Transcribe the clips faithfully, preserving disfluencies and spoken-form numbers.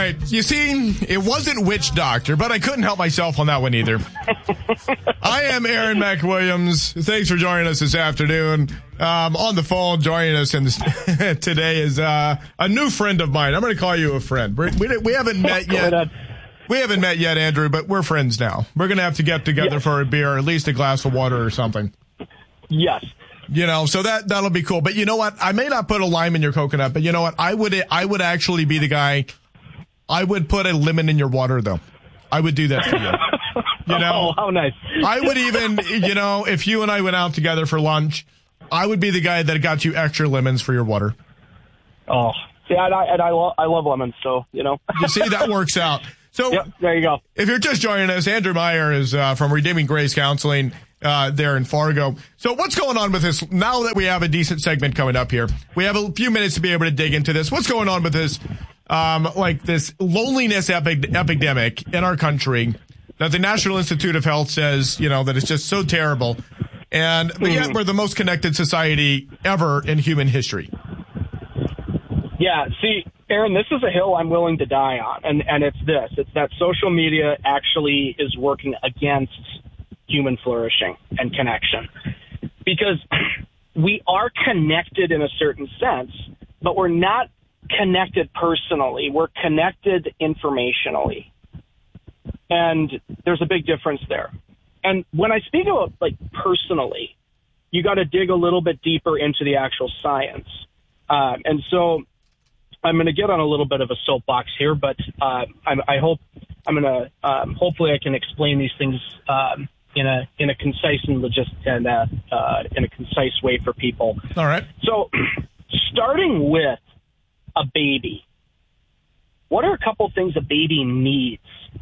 right. You see, it wasn't Witch Doctor, but I couldn't help myself on that one either. I am Aaron McWilliams. Thanks for joining us this afternoon. Um, on the phone, joining us in this today is uh, a new friend of mine. I'm going to call you a friend. We're, we we haven't met yet. We haven't met yet, Andrew, but we're friends now. We're going to have to get together yes. for a beer, or at least a glass of water or something. Yes. You know, so that, that'll be cool. But you know what? I may not put a lime in your coconut, but you know what? I would, I would actually be the guy. I would put a lemon in your water, though. I would do that for you. You know? Oh, how nice. I would even, you know, if you and I went out together for lunch, I would be the guy that got you extra lemons for your water. Oh, yeah, and I, and I, lo- I love lemons, so, you know. You see, that works out. So, yep, there you go. If you're just joining us, Andrew Meyer is uh, from Redeeming Grace Counseling. Uh, there in Fargo. So what's going on with this? Now that we have a decent segment coming up here, we have a few minutes to be able to dig into this. What's going on with this, um, like this loneliness epi- epidemic in our country that the National Institute of Health says, you know, that it's just so terrible. And but yet we're the most connected society ever in human history. Yeah. See, Aaron, this is a hill I'm willing to die on. And, and it's this, it's that social media actually is working against human flourishing and connection, because we are connected in a certain sense, but we're not connected personally. We're connected informationally. And there's a big difference there. And when I speak about like personally, you got to dig a little bit deeper into the actual science. Um, and so I'm going to get on a little bit of a soapbox here, but uh, I, I hope I'm going to, um, hopefully I can explain these things um, in a in a concise and legit and uh, uh, in a concise way for people. All right. So, starting with a baby, what are a couple things a baby needs?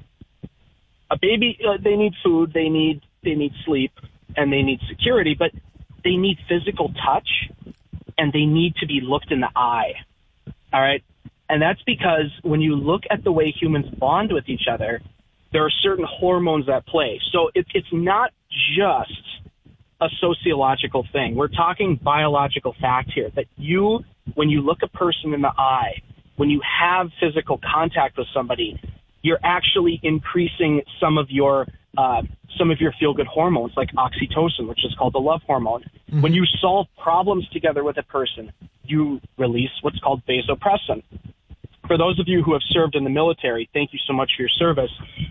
A baby, uh, they need food, they need they need sleep, and they need security, but they need physical touch, and they need to be looked in the eye. All right, and that's because when you look at the way humans bond with each other, there are certain hormones that play. So it, it's not just a sociological thing. We're talking biological fact here, that you, when you look a person in the eye, when you have physical contact with somebody, you're actually increasing some of your uh, some of your feel-good hormones, like oxytocin, which is called the love hormone. Mm-hmm. When you solve problems together with a person, you release what's called vasopressin. For those of you who have served in the military, thank you so much for your service.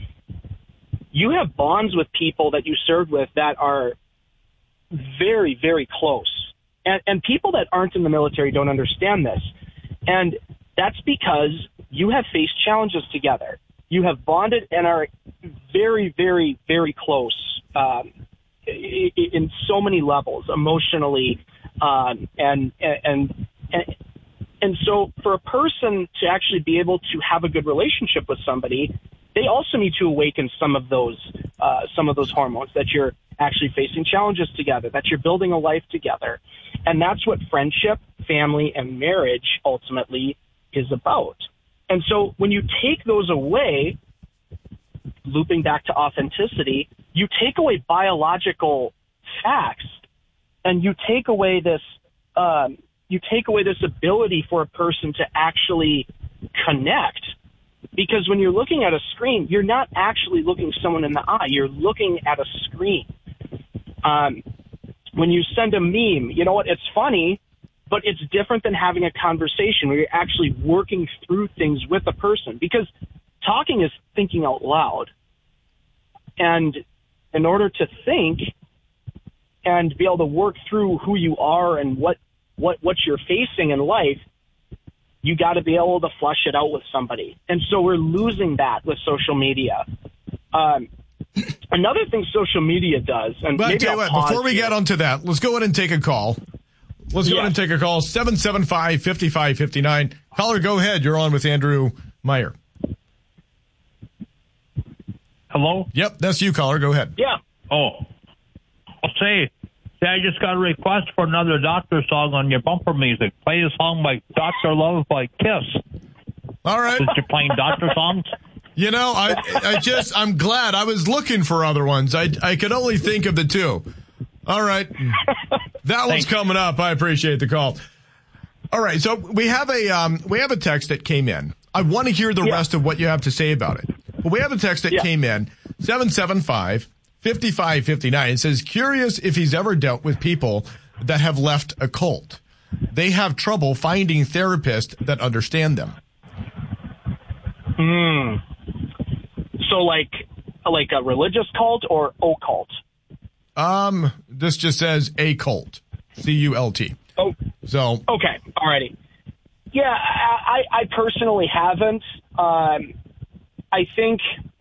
You have bonds with people that you served with that are very, very close. And, and people that aren't in the military don't understand this. And that's because you have faced challenges together. You have bonded and are very, very, very close um, in so many levels, emotionally. Um, and, and, and, and so for a person to actually be able to have a good relationship with somebody, they also need to awaken some of those uh, some of those hormones, that you're actually facing challenges together, that you're building a life together. And that's what friendship, family, and marriage ultimately is about. And so when you take those away, looping back to authenticity, you take away biological facts, and you take away this um, you take away this ability for a person to actually connect. Because when you're looking at a screen, you're not actually looking someone in the eye. You're looking at a screen. Um, when you send a meme, you know what? It's funny, but it's different than having a conversation where you're actually working through things with a person. Because talking is thinking out loud. And in order to think and be able to work through who you are and what, what, what you're facing in life, you got to be able to flush it out with somebody. And so we're losing that with social media. Um, another thing social media does, and but maybe tell you I'll what, before we here. get onto that, let's go ahead and take a call. Let's go yes. ahead and take a call. seven seven five, five five five nine. Caller, go ahead. You're on with Andrew Meyer. Hello? Yep, that's you, caller. Go ahead. Yeah. Oh. I'll say, say I just got a request for another Doctor song on your bumper music. Play a song by Doctor Love by Kiss. All right. Since you're playing Doctor songs. You know, I I just, I'm glad. I was looking for other ones. I, I could only think of the two. All right. That one's coming up. I appreciate the call. All right. So we have a, um, we have a text that came in I want to hear the Yeah. rest of what you have to say about it. Well, we have a text that Yeah. came in, seven seven five, five five five nine. It says, curious if he's ever dealt with people that have left a cult. They have trouble finding therapists that understand them. Hmm. So like, like a religious cult or occult? Um, this just says a cult, C U L T. Oh, So, okay. Alrighty. Yeah, I, I personally haven't. Um, I think,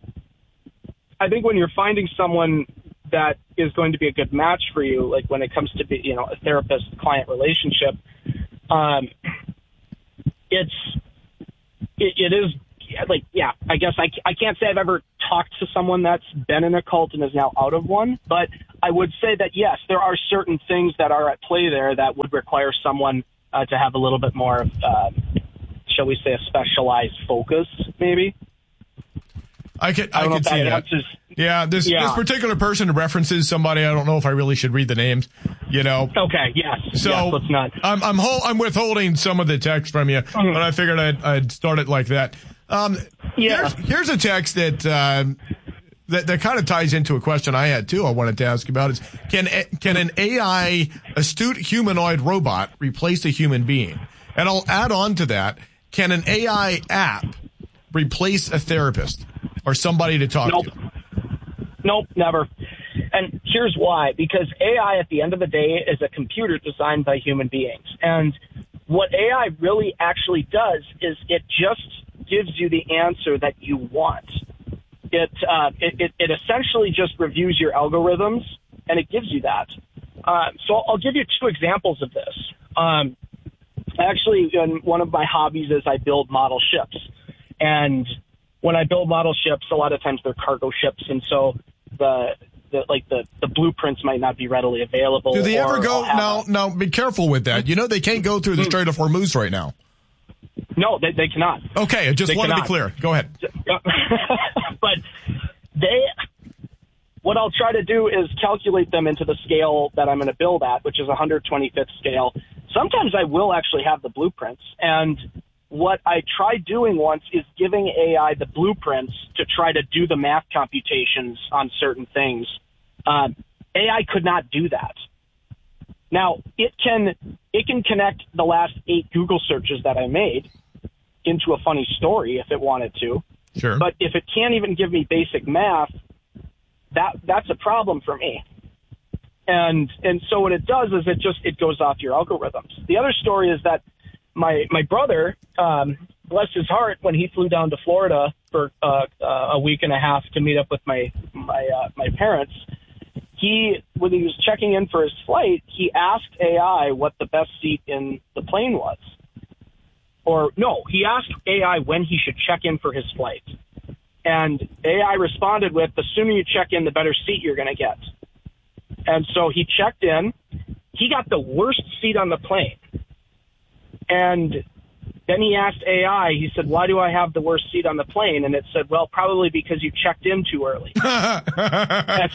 I think when you're finding someone that is going to be a good match for you, like when it comes to be, you know, a therapist-client relationship, um, it's, it, it is like, yeah, I guess I, I can't say I've ever talked to someone that's been in a cult and is now out of one, but I would say that, yes, there are certain things that are at play there that would require someone uh, to have a little bit more, uh, shall we say, a specialized focus, maybe. I can, I, I don't know can if see that that. answers. Yeah, this, Yeah. this particular person references somebody. I don't know if I really should read the names, you know. Okay, yes. So yes, let's not. I'm I'm, hol- I'm withholding some of the text from you, Mhm. but I figured I'd, I'd start it like that. Um, Yeah. Here's, here's a text that uh, that that kind of ties into a question I had too. I wanted to ask about is can a- can an A I astute humanoid robot replace a human being? And I'll add on to that: can an A I app replace a therapist or somebody to talk Nope. to? Nope, never. And here's why. Because A I, at the end of the day, is a computer designed by human beings. And what A I really actually does is it just gives you the answer that you want. It, uh, it, it, it essentially just reviews your algorithms, and it gives you that. Uh, so I'll give you two examples of this. Um, actually, in one of my hobbies is I build model ships. And when I build model ships, a lot of times they're cargo ships, and so the, the like the, the blueprints might not be readily available. Do they or ever go? I'll have Now, a- now, be careful with that. You know they can't go through the Strait of Hormuz right now. No, they, they cannot. Okay, I just They want to be cannot. clear. Go ahead. But they, what I'll try to do is calculate them into the scale that I'm going to build at, which is one hundred twenty-fifth scale. Sometimes I will actually have the blueprints. And what I tried doing once is giving A I the blueprints to try to do the math computations on certain things. Um, A I could not do that. Now, it can it can connect the last eight Google searches that I made into a funny story if it wanted to. Sure. But if it can't even give me basic math, that that's a problem for me. And and so what it does is it just it goes off your algorithms. The other story is that my my brother, um, bless his heart, when he flew down to Florida for uh, uh, a week and a half to meet up with my my uh, my parents, he when he was checking in for his flight, he asked A I what the best seat in the plane was. Or no, he asked A I when he should check in for his flight. And A I responded with, the sooner you check in, the better seat you're going to get. And so he checked in. He got the worst seat on the plane. And then he asked A I, he said, why do I have the worst seat on the plane? And it said, well, probably because you checked in too early. That's,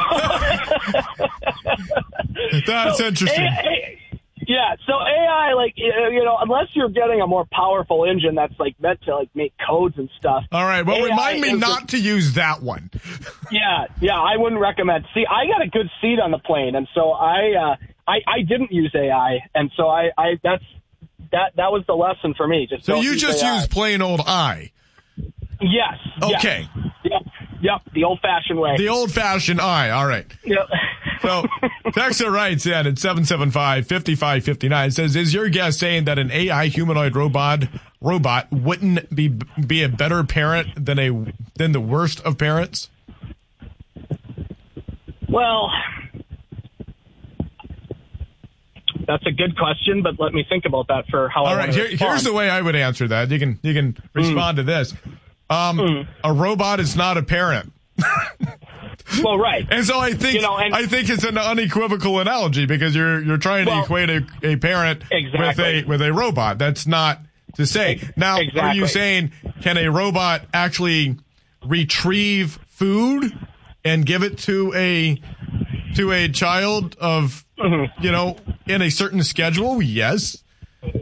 That's so interesting. A I, yeah, so A I, like, you know, unless you're getting a more powerful engine that's, like, meant to, like, make codes and stuff. All right. Well, A I remind me is not a- to use that one. Yeah, yeah, I wouldn't recommend. See, I got a good seat on the plane, and so I, uh, I, I didn't use A I, and so I, I, that's, that, that was the lesson for me. Just So don't you use just A I. use plain old I. Yes. Okay. Yes. Yep. Yep. The old-fashioned way. The old fashioned I. All right. Yep. So Texter writes in at seven seven five, five five five nine says, is your guest saying that an A I humanoid robot robot wouldn't be be a better parent than a than the worst of parents? Well, that's a good question, but let me think about that for how I All want right, to here, respond. here's the way I would answer that. You can you can respond to this. Um, Mm. A robot is not a parent. Well, right. And so I think You know, and- I think it's an unequivocal analogy because you're you're trying to Well, equate a, a parent exactly. with a with a robot. That's not to say. Now, are you Exactly. saying can a robot actually retrieve food and give it to a to a child of Mm-hmm. you know in a certain schedule? Yes. Yeah.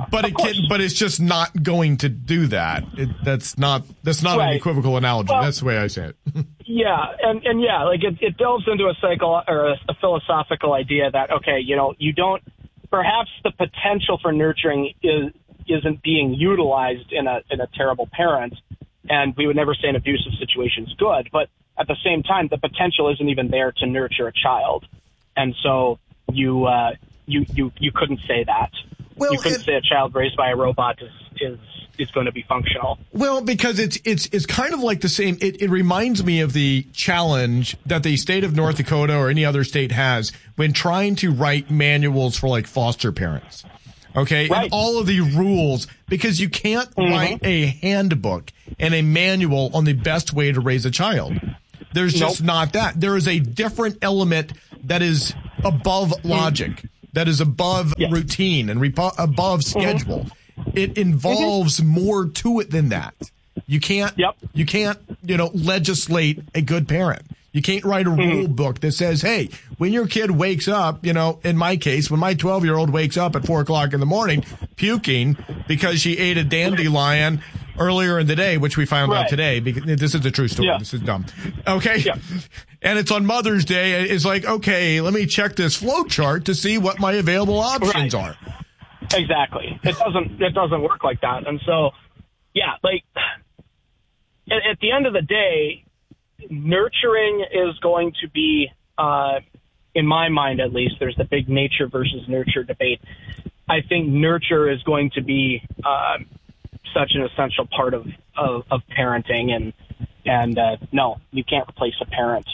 but it can, but it's just not going to do that. It, that's not that's not Right. an equivocal analogy. Well, that's the way I say it. Yeah, and, and yeah, like it, it delves into a cycle or a, a philosophical idea that, okay, you know, you don't, perhaps the potential for nurturing is, isn't being utilized in a, in a terrible parent, and we would never say an abusive situation is good, but at the same time, the potential isn't even there to nurture a child. And so you, uh, you, you, you couldn't say that. Well, you couldn't it- say a child raised by a robot is, is, is going to be functional. Well, because it's it's it's kind of like the same. It, it reminds me of the challenge that the state of North Dakota or any other state has when trying to write manuals for like foster parents. Okay, Right. and all of the rules, because you can't Mm-hmm. write a handbook and a manual on the best way to raise a child. There's just Nope. not that. There is a different element that is above logic, that is above Yes. routine and repo- above schedule. It involves more to it than that. You can't, Yep. you can't, you know, legislate a good parent. You can't write a rule book that says, hey, when your kid wakes up, you know, in my case, when my twelve year old wakes up at four o'clock in the morning puking because she ate a dandelion earlier in the day, which we found out Right. today, because this is a true story. Yeah. This is dumb. Okay. Yeah. And it's on Mother's Day. It's like, okay, let me check this flow chart to see what my available options Right. are. Exactly. It doesn't. It doesn't work like that. And so, yeah, like at, at the end of the day, nurturing is going to be, uh, in my mind at least, there's the big nature versus nurture debate. I think nurture is going to be uh, such an essential part of, of, of parenting, and and uh, no, you can't replace a parent.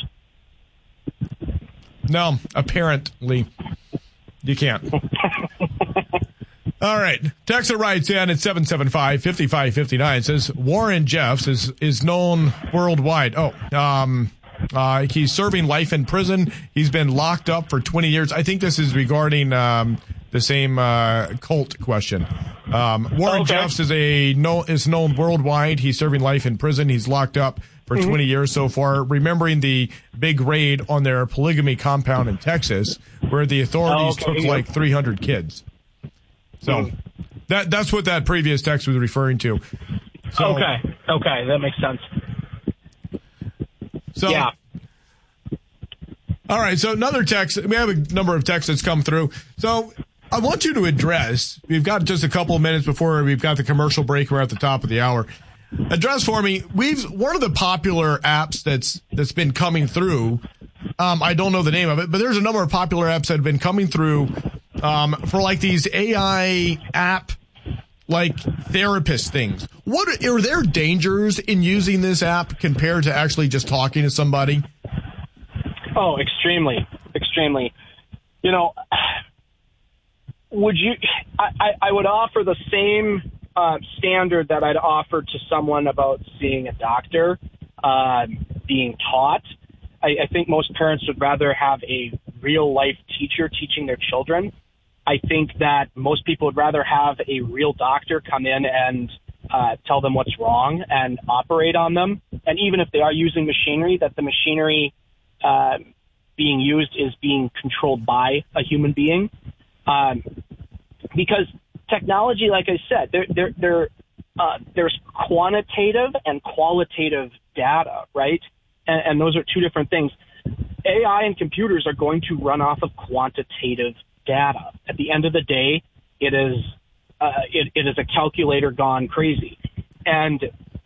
No, apparently you can't. All right. Texter writes in at seven seven five, five five five nine, says Warren Jeffs is, is known worldwide. Oh, um, uh, he's serving life in prison. He's been locked up for twenty years. I think this is regarding, um, the same, uh, cult question. Um, Warren Okay. Jeffs is a, no, is known worldwide. He's serving life in prison. He's locked up for Mm-hmm. twenty years so far, remembering the big raid on their polygamy compound in Texas, where the authorities Oh, okay, took yeah. like three hundred kids. So Mm. that that's what that previous text was referring to. So, Okay. Okay, that makes sense. So, Yeah. all right. So another text. We have a number of texts that's come through. So I want you to address. We've got just a couple of minutes before we've got the commercial break. We're at the top of the hour. Address for me. We've one of the popular apps that's that's been coming through. Um, I don't know the name of it, but there's a number of popular apps that have been coming through um, for like these A I app like therapist things. What are there dangers in using this app compared to actually just talking to somebody? Oh, extremely, extremely. You know, would you? I, I, I would offer the same uh, standard that I'd offer to someone about seeing a doctor, uh, being taught. I, I think most parents would rather have a real life teacher teaching their children. I think that most people would rather have a real doctor come in and uh, tell them what's wrong and operate on them. And even if they are using machinery, that the machinery uh, being used is being controlled by a human being. Um, because technology, like I said, there, there, there, uh, there's quantitative and qualitative data, right? And, and those are two different things. A I and computers are going to run off of quantitative data. At the end of the day, it is uh, it, it is a calculator gone crazy. And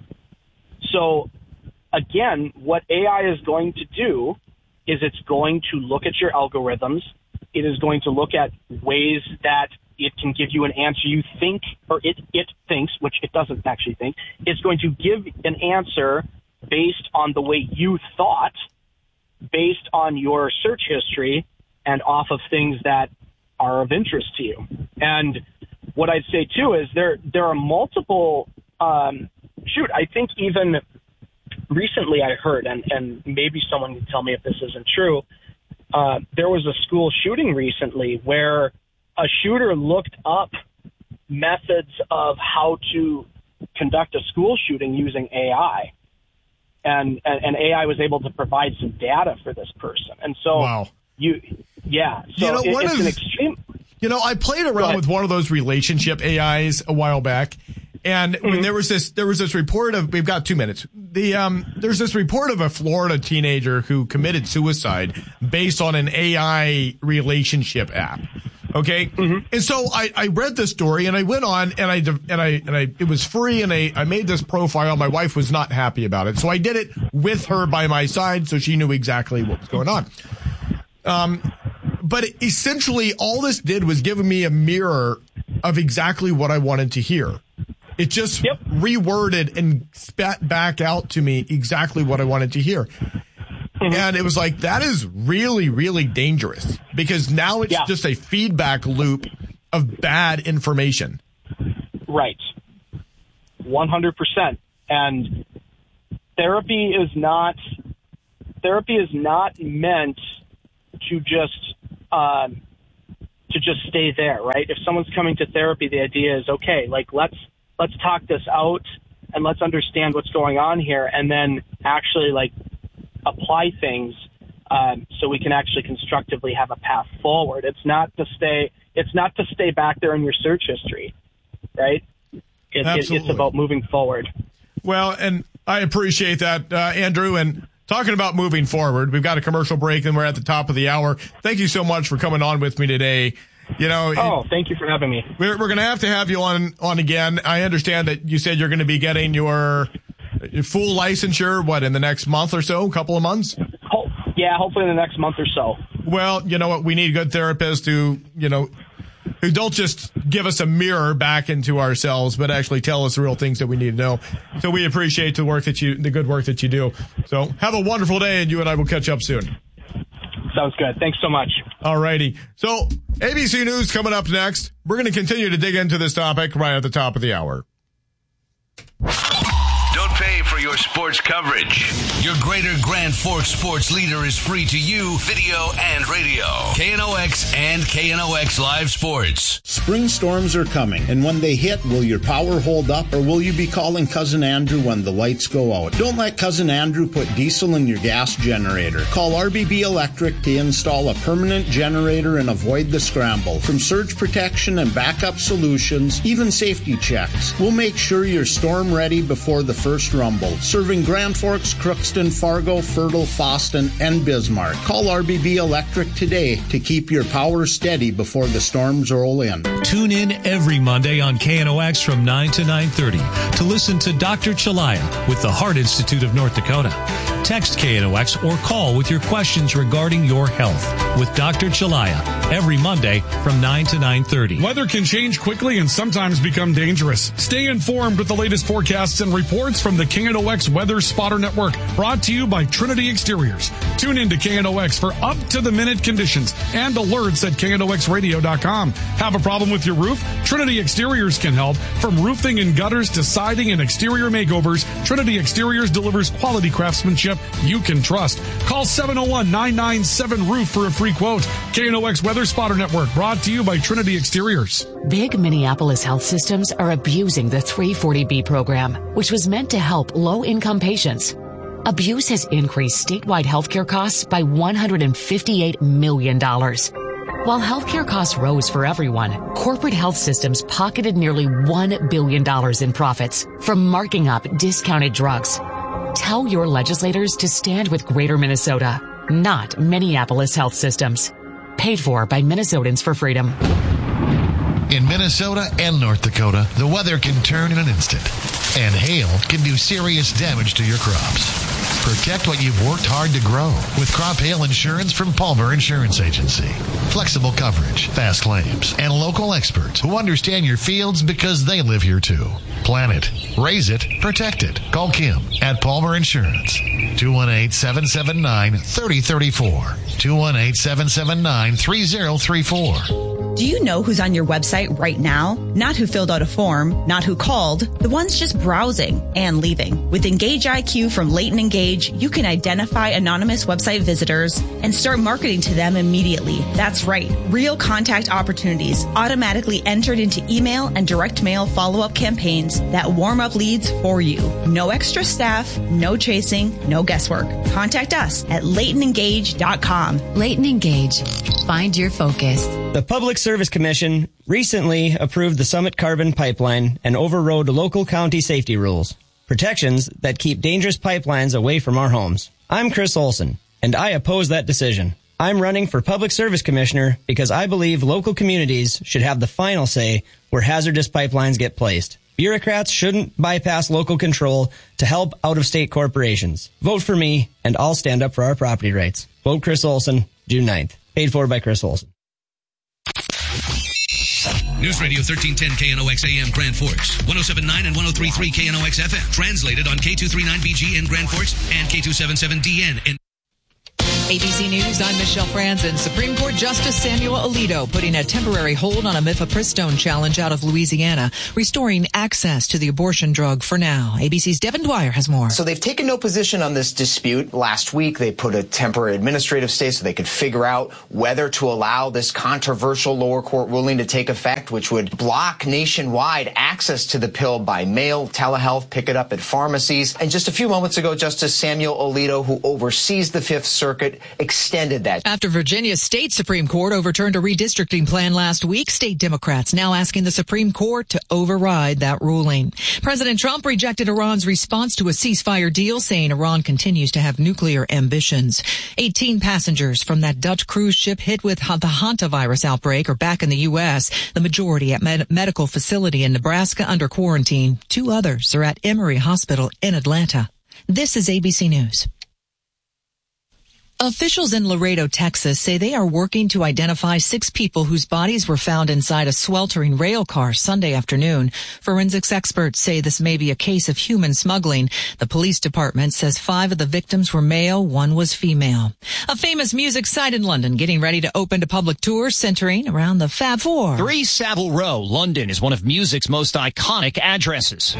so, again, what A I is going to do is it's going to look at your algorithms. It is going to look at ways that it can give you an answer you think, or it, it thinks, which it doesn't actually think. It's going to give an answer based on the way you thought, based on your search history, and off of things that are of interest to you. And what I'd say, too, is there there are multiple, um, shoot, I think even recently I heard, and, and maybe someone can tell me if this isn't true, uh, there was a school shooting recently where a shooter looked up methods of how to conduct a school shooting using A I. And, and, and A I was able to provide some data for this person. And so Wow. you, yeah, so You know, it, one it's of- an extreme. You know, I played around with one of those relationship A Is a while back. And mm-hmm. when there was this, there was this report of, we've got two minutes. The, um, there's this report of a Florida teenager who committed suicide based on an A I relationship app. Okay. Mm-hmm. And so I, I read this story and I went on and I, and I, and I, it was free and I, I made this profile. My wife was not happy about it. So I did it with her by my side so she knew exactly what was going on. Um, but essentially all this did was give me a mirror of exactly what I wanted to hear. It just yep. reworded and spat back out to me exactly what I wanted to hear. Mm-hmm. And it was like, that is really, really dangerous because now it's yeah. just a feedback loop of bad information. Right. one hundred percent. And therapy is not, therapy is not meant to just, um, to just stay there, right? If someone's coming to therapy, the idea is, okay, like, let's, let's talk this out and let's understand what's going on here and then actually like apply things um, so we can actually constructively have a path forward. It's not to stay, it's not to stay back there in your search history, right? It, it, it's about moving forward. Well, and I appreciate that, uh, Andrew. And talking about moving forward, we've got a commercial break and we're at the top of the hour. Thank you so much for coming on with me today. You know, oh, it, thank you for having me. We're, we're going to have to have you on, on again. I understand that you said you're going to be getting your, your full licensure, what, in the next month or so, a couple of months? Ho- yeah, hopefully in the next month or so. Well, you know what? We need good therapists who, you know, who don't just give us a mirror back into ourselves, but actually tell us the real things that we need to know. So we appreciate the work that you, the good work that you do. So have a wonderful day and you and I will catch up soon. Sounds good. Thanks so much. All righty. So A B C News coming up next. We're going to continue to dig into this topic right at the top of the hour. Don't pay for your sports coverage. Your Greater Grand Forks sports leader is free to you, video and radio. K N O X and K N O X Live Sports. Spring storms are coming, and when they hit, will your power hold up, or will you be calling Cousin Andrew when the lights go out? Don't let Cousin Andrew put diesel in your gas generator. Call R B B Electric to install a permanent generator and avoid the scramble. From surge protection and backup solutions, even safety checks, we'll make sure you're storm ready before the first rumble. Serving Grand Forks, Crookston, Fargo, Fertile, Foston, and Bismarck. Call R B B Electric today to keep your power steady before the storms roll in. Tune in every Monday on K N O X from nine to nine thirty to listen to Doctor Chalaya with the Heart Institute of North Dakota. Text K N O X or call with your questions regarding your health with Doctor Chalaya every Monday from nine to nine thirty. Weather can change quickly and sometimes become dangerous. Stay informed with the latest forecasts and reports from the K N O X Weather Spotter Network, brought to you by Trinity Exteriors. Tune in to K N O X for up-to-the-minute conditions and alerts at K N O X radio dot com. Have a problem with your roof? Trinity Exteriors can help. From roofing and gutters to siding and exterior makeovers, Trinity Exteriors delivers quality craftsmanship you can trust. Call seven oh one, nine nine seven, roof for a free quote. K N O X Weather Spotter Network, brought to you by Trinity Exteriors. Big Minneapolis health systems are abusing the three forty B program, which was meant to help low-income patients. Abuse has increased statewide healthcare costs by one hundred fifty-eight million dollars. While healthcare costs rose for everyone, corporate health systems pocketed nearly one billion dollars in profits from marking up discounted drugs. Tell your legislators to stand with Greater Minnesota, not Minneapolis health systems. Paid for by Minnesotans for Freedom. In Minnesota and North Dakota, the weather can turn in an instant, and hail can do serious damage to your crops. Protect what you've worked hard to grow with crop hail insurance from Palmer Insurance Agency. Flexible coverage, fast claims, and local experts who understand your fields because they live here too. Plan it, raise it, protect it. Call Kim at Palmer Insurance. two one eight, seven seven nine, three oh three four. two one eight, seven seven nine, three oh three four. Do you know who's on your website right now? Not who filled out a form, not who called, the ones just browsing and leaving. With Engage I Q from Leighton Engage, you can identify anonymous website visitors and start marketing to them immediately. That's right. Real contact opportunities automatically entered into email and direct mail follow-up campaigns that warm up leads for you. No extra staff, no chasing, no guesswork. Contact us at leighton engage dot com. Leighton Engage. Find your focus. The Public Service Commission recently approved the Summit Carbon Pipeline and overrode local county safety rules, protections that keep dangerous pipelines away from our homes. I'm Chris Olson, and I oppose that decision. I'm running for Public Service Commissioner because I believe local communities should have the final say where hazardous pipelines get placed. Bureaucrats shouldn't bypass local control to help out-of-state corporations. Vote for me, and I'll stand up for our property rights. Vote Chris Olson, June ninth. Paid for by Chris Olson. News Radio thirteen ten K N O X A M Grand Forks, one oh seven point nine and one oh three point three K N O X F M. Translated on K two thirty-nine B G in Grand Forks and K two seventy-seven D N in A B C News, I'm Michelle Franzen. Supreme Court Justice Samuel Alito putting a temporary hold on a mifepristone challenge out of Louisiana, restoring access to the abortion drug for now. A B C's Devin Dwyer has more. So they've taken no position on this dispute. Last week, they put a temporary administrative stay so they could figure out whether to allow this controversial lower court ruling to take effect, which would block nationwide access to the pill by mail, telehealth, pick it up at pharmacies. And just a few moments ago, Justice Samuel Alito, who oversees the Fifth Circuit, extended that. After Virginia's state Supreme Court overturned a redistricting plan last week, state Democrats now asking the Supreme Court to override that ruling. President Trump rejected Iran's response to a ceasefire deal, saying Iran continues to have nuclear ambitions. eighteen passengers from that Dutch cruise ship hit with the hantavirus outbreak are back in the U S, the majority at med- medical facility in Nebraska under quarantine. Two others are at Emory Hospital in Atlanta. This is A B C News. Officials in Laredo, Texas say they are working to identify six people whose bodies were found inside a sweltering rail car Sunday afternoon. Forensics experts say this may be a case of human smuggling. The police department says five of the victims were male, one was female. A famous music site in London getting ready to open to public tours centering around the Fab Four. three Savile Row, London, is one of music's most iconic addresses.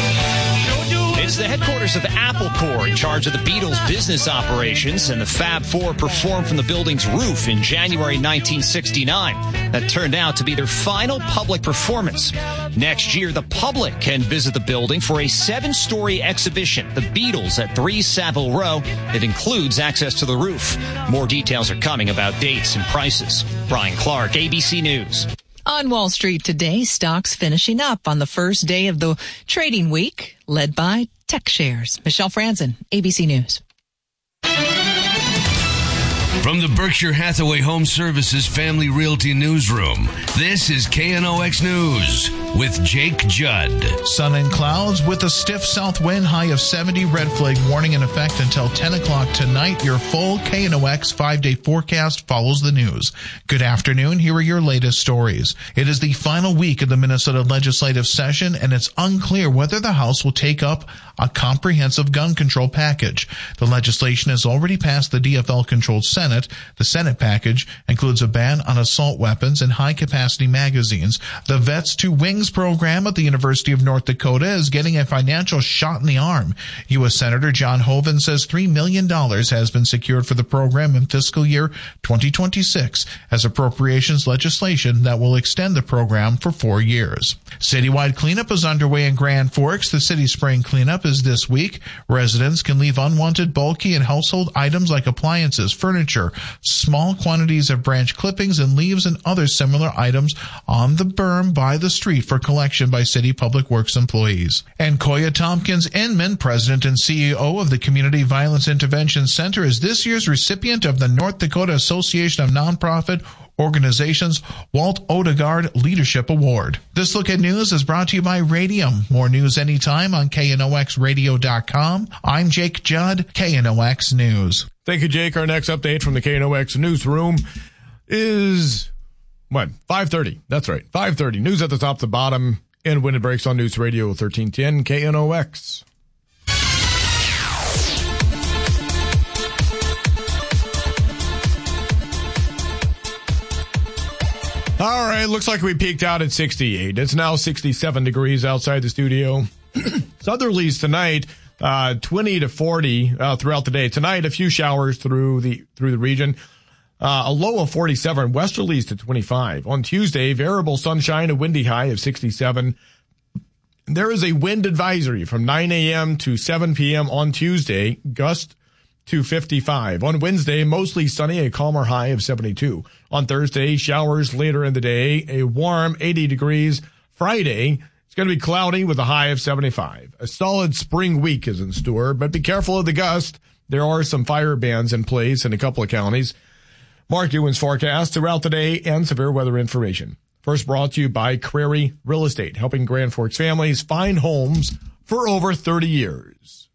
It's the headquarters of Apple Corps, in charge of the Beatles' business operations, and the Fab Four performed from the building's roof in January nineteen sixty-nine. That turned out to be their final public performance. Next year, the public can visit the building for a seven-story exhibition, The Beatles at three Savile Row. It includes access to the roof. More details are coming about dates and prices. Brian Clark, A B C News. On Wall Street today, stocks finishing up on the first day of the trading week, led by tech shares. Michelle Franzen, A B C News. From the Berkshire Hathaway Home Services Family Realty Newsroom, this is K N O X News with Jake Judd. Sun and clouds with a stiff south wind, high of seventy, red flag warning in effect until ten o'clock tonight. Your full K N O X five-day forecast follows the news. Good afternoon. Here are your latest stories. It is the final week of the Minnesota legislative session, and it's unclear whether the House will take up a comprehensive gun control package. The legislation has already passed the D F L-controlled Senate. The Senate package includes a ban on assault weapons and high-capacity magazines. The Vets to Wings program at the University of North Dakota is getting a financial shot in the arm. U S Senator John Hoeven says three million dollars has been secured for the program in fiscal year twenty twenty-six as appropriations legislation that will extend the program for four years. Citywide cleanup is underway in Grand Forks. The city spring cleanup is this week. Residents can leave unwanted, bulky, and household items like appliances, furniture, small quantities of branch clippings and leaves and other similar items on the berm by the street for collection by city public works employees. And Koya Tompkins Inman, president and C E O of the Community Violence Intervention Center, is this year's recipient of the North Dakota Association of Nonprofit Organizations Walt Odegaard Leadership Award. This Look at News is brought to you by Radium. More news anytime on K N O X radio dot com. I'm Jake Judd, K N O X News. Thank you, Jake. Our next update from the K N O X newsroom is, what, five thirty. That's right, five thirty. News at the top, the bottom, and when it breaks on News Radio thirteen ten K N O X. All right, looks like we peaked out at sixty-eight. It's now sixty-seven degrees outside the studio. Southerlies tonight, uh, twenty to forty uh, throughout the day. Tonight, a few showers through the through the region. Uh, a low of forty-seven. Westerlies to twenty-five. On Tuesday, variable sunshine, a windy high of sixty-seven. There is a wind advisory from nine a.m. to seven p.m. on Tuesday. Gust to fifty-five. On Wednesday, mostly sunny, a calmer high of seventy-two. On Thursday, showers later in the day, a warm eighty degrees. Friday, it's going to be cloudy with a high of seventy-five. A solid spring week is in store, but be careful of the gust. There are some fire bans in place in a couple of counties. Mark Ewan's forecast throughout the day and severe weather information. First brought to you by Crary Real Estate, helping Grand Forks families find homes for over thirty years.